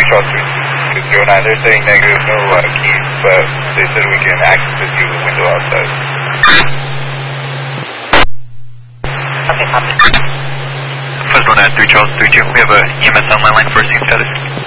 Charles 309. They're saying negative, no keys, but they said we can access it through the window outside. Okay, copy. 119, 3 Charles 32. We have a EMS on line for scene status.